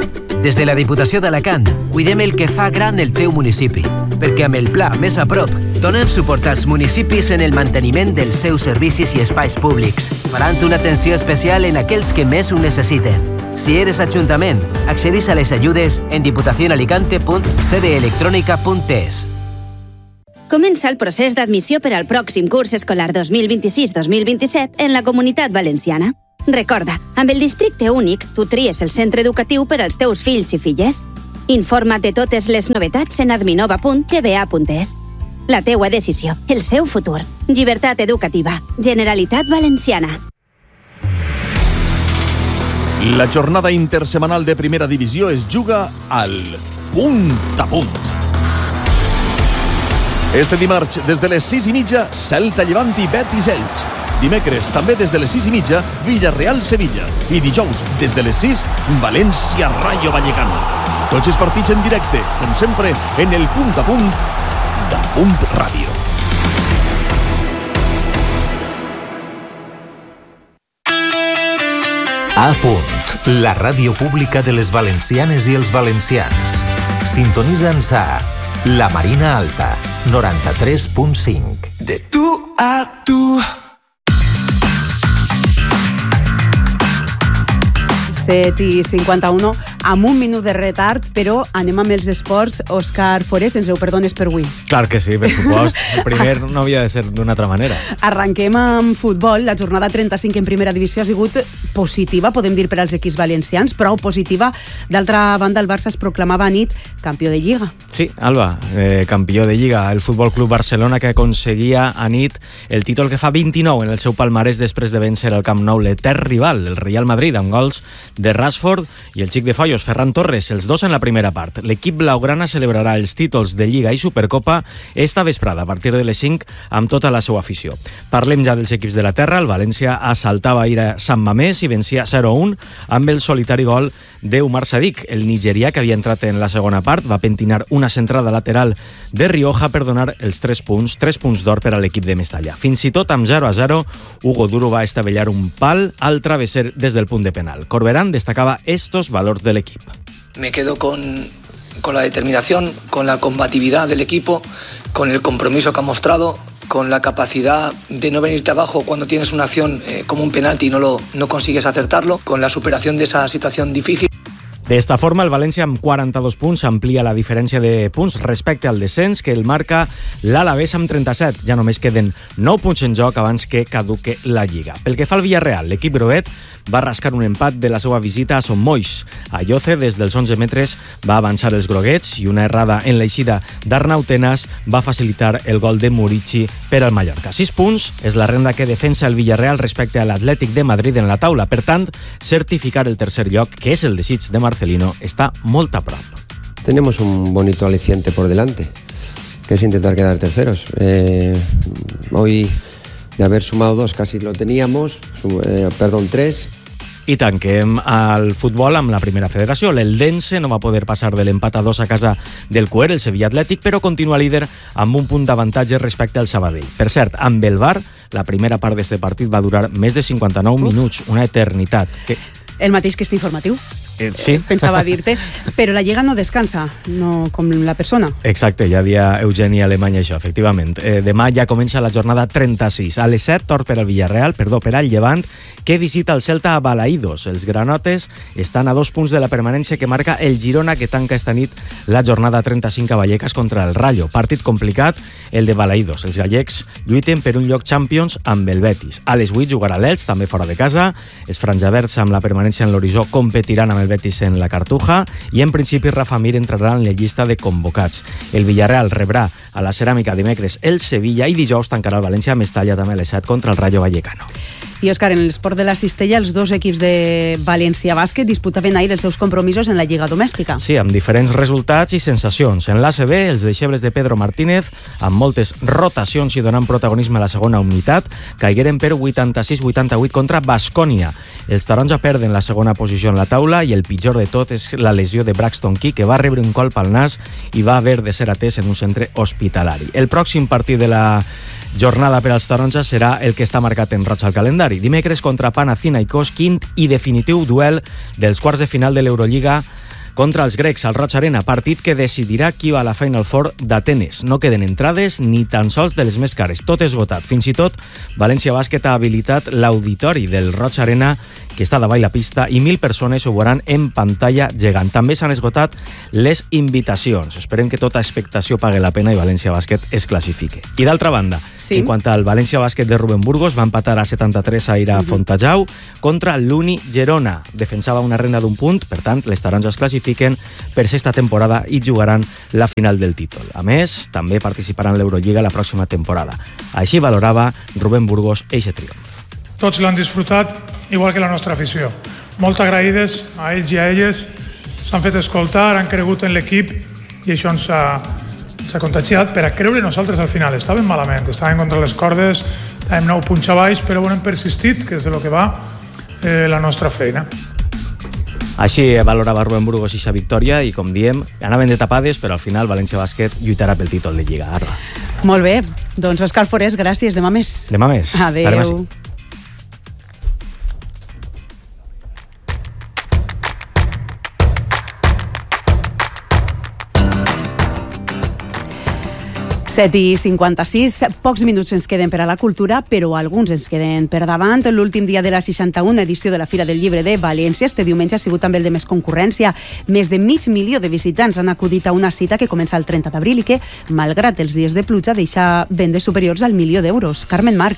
Des de la Diputació d'Alacant, cuidem el que fa gran el teu municipi, perquè amb el Pla Més a Prop donem suport als municipis en el manteniment dels seus servicis i espais públics, farant una atenció especial en aquells que més ho necessiten. Si eres ajuntament, accedís a les ajudes en diputacionalicante punt c d electronica punt e s. Comença el procés d'admissió per al pròxim curs escolar dos mil vint-i-sis dos mil vint-i-set en la Comunitat Valenciana. Recorda, amb el districte únic, tu tries el centre educatiu per als teus fills i filles. Informa't de totes les novetats en adminova punt g b a punt e s. La teua decisió, el seu futur. Llibertat educativa. Generalitat Valenciana. La jornada intersemanal de primera divisió es juga al punt a punt. Este dimarts, des de les sis i mitja, Celta Llevant i Betis Elx. Dimecres, també des de les sis i mitja, Villarreal-Sevilla. I dijous, des de les sis, València-Rayo Vallecano. Tots els partits en directe, com sempre, en el punt a punt de Punt Ràdio. A Punt, la ràdio pública de les valencianes i els valencians. Sintonitza'ns a La Marina Alta, noranta-tres punt cinc. De tu a tu. set i cinquanta-u, amb un minut de retard, però anem amb els esports. Òscar Forés, ens ho perdones per avui? Clar que sí, per supost. El primer no havia de ser d'una altra manera. Arranquem amb futbol. La jornada trenta-cinc en primera divisió ha sigut positiva, podem dir, per als equips valencians, prou positiva. D'altra banda, el Barça es proclamava a nit campió de Lliga. Sí, Alba, eh, campió de Lliga. El Futbol Club Barcelona, que aconseguia a nit el títol que fa vint-i-nou en el seu palmarès després de vèncer al Camp Nou l'etern rival, el Real Madrid, amb gols de Rashford i el xic de Follos, Ferran Torres, els dos en la primera part. L'equip blaugrana celebrarà els títols de Lliga i Supercopa esta vesprada a partir de les cinc amb tota la seva afició. Parlem ja dels equips de la terra. El València assaltava ahir a Sant Mamés i vencia zero a un amb el solitari gol d'Umar Sadik. El nigerià, que havia entrat en la segona part, va pentinar una centrada lateral de Rioja per donar els tres punts, tres punts d'or per a l'equip de Mestalla. Fins i tot amb zero a zero, Hugo Duro va estavellar un pal al travesser des del punt de penal. Corberán destacaba estos valores del equipo. Me quedo con, con la determinación, con la combatividad del equipo, con el compromiso que ha mostrado, con la capacidad de no venirte abajo cuando tienes una acción eh, como un penalti y no, lo, no consigues acertarlo, con la superación de esa situación difícil. De esta forma, el València amb quaranta-dos punts amplia la diferència de punts respecte al descens que el marca l'Alavés amb trenta-set. Ja només queden nou punts en joc abans que caduque la Lliga. Pel que fa al Villarreal, l'equip groguet va rascar un empat de la seva visita a Son Moix. A Lloce, des dels onze metres, va avançar els groguets i una errada en l'eixida d'Arnau Tenas va facilitar el gol de Murici per al Mallorca. Sis punts és la renda que defensa el Villarreal respecte a l'Atlètic de Madrid en la taula. Per tant, certificar el tercer lloc, que és el desig de Marcelino, está muy a prop. Tenemos un bonito aliciente por delante, que es intentar quedar terceros. Eh, hoy, de haber sumado dos, casi lo teníamos, eh, perdón, tres. I tanquem al futbol amb la primera federació. L'Eldense no va poder passar de l'empat a dos a casa del Cuer, el Sevilla Atlètic, però continua líder amb un punt d'avantatge respecte al Sabadell. Per cert, amb el V A R, la primera part d'aquest partit va durar més de cinquanta-nou minuts, una eternitat. Que... El mateix que este informatiu. Eh, sí. Pensava dir-te, però la Lliga no descansa, no com la persona. Exacte, ja dia Eugeni Alemany això, efectivament. Eh, demà ja comença la jornada trenta-sis. A les set, tord per al Villarreal, perdó, per al Llevant, que visita el Celta a Balaïdos. Els granotes estan a dos punts de la permanència que marca el Girona, que tanca esta nit la jornada trenta-cinc a Vallecas contra el Rayo. Partit complicat, el de Balaïdos. Els gallecs lluiten per un lloc Champions amb el Betis. A les vuit jugarà l'Elx, també fora de casa. Els franjaverds amb la permanència en l'horitzó competiran amb el Betis en la Cartuja i en principi Rafa Mir entrarà en la llista de convocats. El Villarreal rebrà a la Ceràmica dimecres el Sevilla i dijous tancarà el València a Mestalla també a les set contra el Rayo Vallecano. I, Òscar, en l'esport de la Cistella, els dos equips de València Bàsquet disputaven ahir els seus compromisos en la Lliga Domèstica. Sí, amb diferents resultats i sensacions. En l'A C B, els deixebles de Pedro Martínez, amb moltes rotacions i donant protagonisme a la segona unitat, caigueren per vuitanta-sis vuitanta-vuit contra Baskonia. Els taronja perden la segona posició en la taula i el pitjor de tot és la lesió de Braxton Key, que va rebre un colp al nas i va haver de ser atès en un centre hospitalari. El pròxim partit de la jornada per als taronjas serà el que està marcat en roig al calendari. Dimecres contra Panathinaikos, quint i definitiu duel dels quarts de final de l'Eurolliga contra els grecs al Roig Arena, partit que decidirà qui va a la Final Four d'Atenes. No queden entrades ni tan sols de les més cares, tot esgotat. Fins i tot, València Bàsquet ha habilitat l'auditori del Roig Arena, que està davall la pista, i mil persones ho veuran en pantalla gegant. També s'han esgotat les invitacions. Esperem que tota expectació pague la pena i València Bàsquet es classifique. I d'altra banda, sí. En quant al València Bàsquet de Rubén Burgos, va empatar a setanta-tres a Ira uh-huh. Fontajau contra l'Uni Girona. Defensava una renda d'un punt, per tant, les taronges classifiquen per sexta temporada i jugaran la final del títol. A més, també participaran a l'Eurolliga la pròxima temporada. Així valorava Rubén Burgos eixe triomf. Tots l'han disfrutat, igual que la nostra afició. Molt agraïdes a ells i a elles, s'han fet escoltar, han cregut en l'equip i això ens ha, ens ha contagiat per a creure nosaltres al final. Estàvem malament, estàvem contra les cordes, estàvem nou punts a baix, però bueno, hem persistit, que és de lo que va eh, la nostra feina. Així valorava Rubén Burgos eixa victòria i, com diem, anaven de tapades, però al final València Bàsquet lluitarà pel títol de Lliga. Arra. Molt bé, doncs Òscar Forés, gràcies, demà més. Demà més. Adéu. set i cinquanta-sis, pocs minuts ens queden per a la cultura, però alguns ens queden per davant. L'últim dia de la seixanta-una edició de la Fira del Llibre de València, este diumenge ha sigut també el de més concurrència. Més de mig milió de visitants han acudit a una cita que comença el trenta d'abril i que, malgrat els dies de pluja, deixa vendes superiors al milió d'euros. Carmen Marc.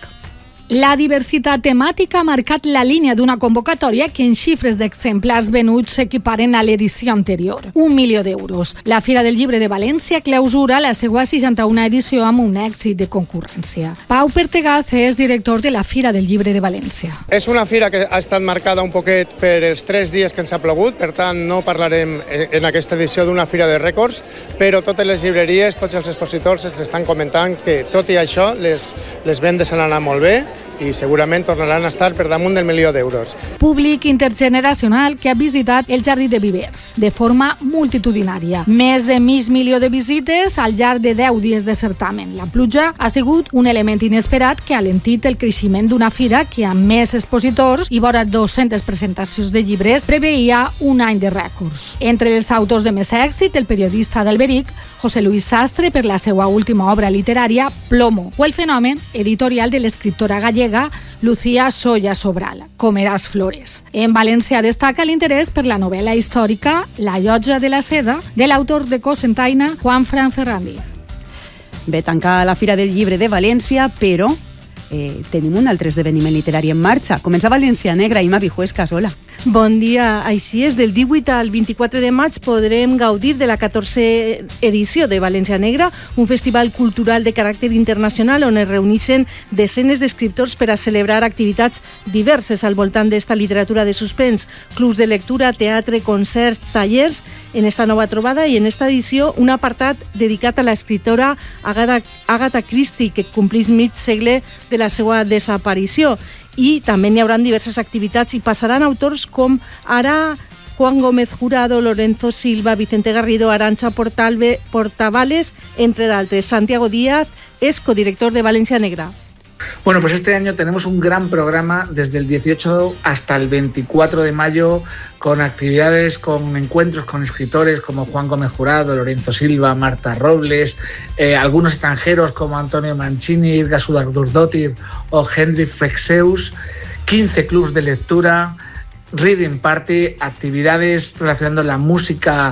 La diversitat temàtica ha marcat la línia d'una convocatòria que en xifres d'exemplars venuts s'equiparen a l'edició anterior, un milió d'euros. La Fira del Llibre de València clausura la seva seixanta-una edició amb un èxit de concurrència. Pau Pertegaz és director de la Fira del Llibre de València. És una fira que ha estat marcada un poquet per els tres dies que ens ha plogut, per tant no parlarem en aquesta edició d'una fira de rècords, però totes les llibreries, tots els expositors ens estan comentant que tot i això les, les vendes han anat molt bé i segurament tornaran a estar per damunt del milió d'euros. Públic intergeneracional que ha visitat el Jardí de Vivers de forma multitudinària. Més de mig milió de visites al llarg de deu dies de certamen. La pluja ha sigut un element inesperat que ha alentit el creixement d'una fira que, amb més expositors i vora dues-centes presentacions de llibres, preveia un any de rècords. Entre els autors de més èxit, el periodista d'Alberic, José Luis Sastre, per la seva última obra literària, Plomo, o el fenomen editorial de l'escriptora gallega Lucía Soya Sobral, Comeràs Flores. En València destaca l'interès per la novel·la històrica La llotja de la seda, de l'autor de Cocentaina, Juanfran Ferrandiz. Bé, tancar la Fira del Llibre de València, però eh, tenim un altre esdeveniment literari en marxa. Comença València Negra, Ima Vijuescas, hola. Bon dia, així és, del divuit al vint-i-quatre de maig podrem gaudir de la catorzena edició de València Negra, un festival cultural de caràcter internacional on es reuneixen desenes d'escriptors per a celebrar activitats diverses al voltant d'esta literatura de suspens, clubs de lectura, teatre, concerts, tallers, en esta nova trobada i en esta edició un apartat dedicat a l'escriptora Agatha, Agatha Christie, que complís mig segle de la seva desaparició. I també n'hi haurà diverses activitats i passaran autors com ara Juan Gómez Jurado, Lorenzo Silva, Vicente Garrido, Arantxa Portalve, Portavales, entre d'altres. Santiago Díaz es codirector de Valencia Negra. Bueno, pues este año tenemos un gran programa desde el dieciocho hasta el veinticuatro de mayo con actividades, con encuentros con escritores como Juan Gómez Jurado, Lorenzo Silva, Marta Robles, eh, algunos extranjeros como Antonio Mancini, Irga Sudardurdótir o Hendrik Fexeus, quince clubs de lectura, reading party, actividades relacionando la música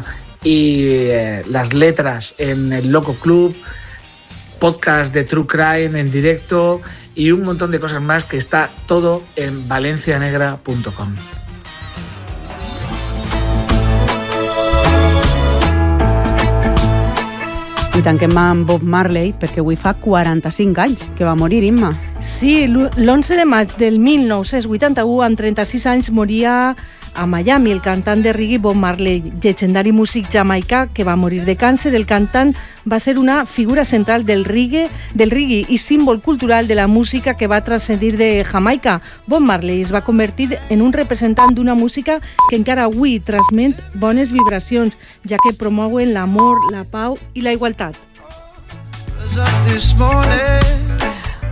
y eh, las letras en el Loco Club, podcast de True Crime en directo y un montón de cosas más que está todo en valencia negra punto com. I tanquem amb Bob Marley, perquè avui fa quaranta-cinc anys que va morir, Imma. Sí, l'onze de maig del mil nou-cents vuitanta-u, amb trenta-sis anys, moria a Miami el cantant de reggae Bob Marley, llegendari músic jamaicà que va morir de càncer. El cantant va ser una figura central del reggae, del reggae i símbol cultural de la música que va transcendir de Jamaica. Bob Marley es va convertir en un representant d'una música que encara avui transmet bones vibracions, ja que promouen l'amor, la pau i la igualtat.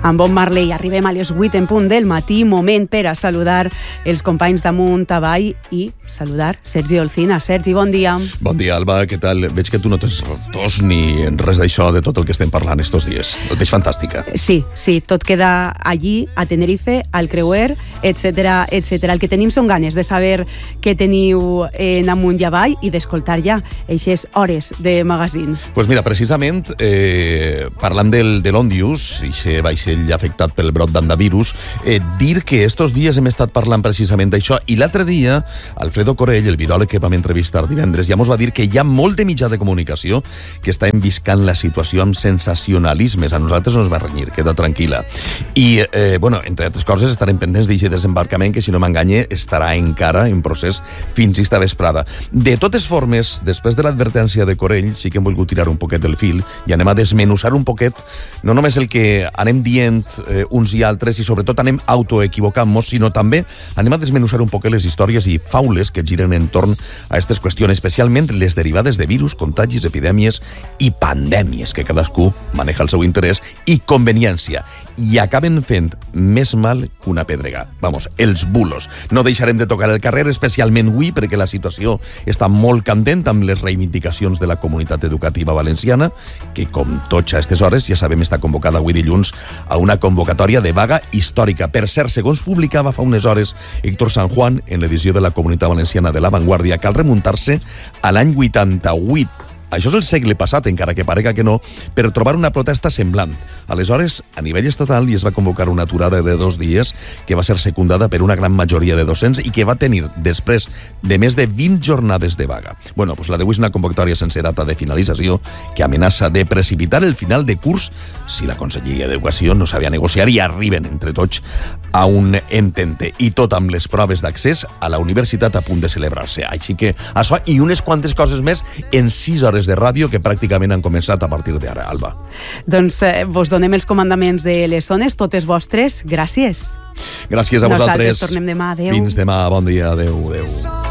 amb Bob Marley. Arribem a les vuit en punt del matí, moment per a saludar els companys d'Amunt Avall i saludar Sergi Olcina. Sergi, bon dia. Bon dia, Alba, què tal? Veig que tu no tens tos ni res d'això, de tot el que estem parlant estos dies. El veig fantàstica. Sí, sí, tot queda allí, a Tenerife, al Creuer, etcètera, etcètera. El que tenim són ganes de saber què teniu en Amunt i Avall i d'escoltar ja eixes hores de magazine. Pues mira, precisament, eh, parlant del, de l'Ondius, i vaixell afectat pel brot d'andavirus, eh, dir que estos dies hem estat parlant precisament d'això, i l'altre dia, Alfredo Corell, el viròleg que vam entrevistar divendres, ja mos va dir que hi ha molt de mitjà de comunicació que està enviscant la situació amb sensacionalismes. A nosaltres no ens va renyir, queda tranquil·la. I, eh, bueno, entre altres coses, estarem pendents d'aquest desembarcament que, si no m'enganye, estarà encara en procés fins esta vesprada. De totes formes, després de l'advertència de Corell, sí que hem volgut tirar un poquet del fil i anem a desmenuzar un poquet, no només el que anem dient eh, uns i altres, i sobretot anem autoequivocant-nos, sinó també anem a desmenuzar un poquet les històries i faules que giren entorn a aquestes qüestions, especialment les derivades de virus, contagis, epidèmies i pandèmies, que cadascú maneja el seu interès i conveniència, i acaben fent més mal que una pedrega. Vamos, els bulos. No deixarem de tocar el carrer, especialment avui, perquè la situació està molt candent amb les reivindicacions de la comunitat educativa valenciana, que, com tots a aquestes hores, ja sabem, està convocada avui dilluns a una convocatòria de vaga històrica. Per cert, segons publicava fa unes hores Héctor San Juan en l'edició de la Comunitat Valenciana de La Vanguardia, cal remuntar-se a l'any vuitanta-vuit. Això és el segle passat, encara que parega que no, per trobar una protesta semblant. Aleshores, a nivell estatal, hi es va convocar una aturada de dos dies que va ser secundada per una gran majoria de docents i que va tenir, després de més de vint jornades de vaga. Bueno, doncs la d'avui és una convocatòria sense data de finalització que amenaça de precipitar el final de curs si la Conselleria d'Educació no sabia negociar i arriben entre tots a un entente. I tot amb les proves d'accés a la universitat a punt de celebrar-se. Així que això i unes quantes coses més en sis hores de ràdio que pràcticament han començat a partir d'ara, Alba. Doncs eh, vos donem els comandaments de les zones, totes vostres. Gràcies. Gràcies a vosaltres. Nosaltres tornem demà. Adéu. Fins demà. Bon dia. Adéu, adéu.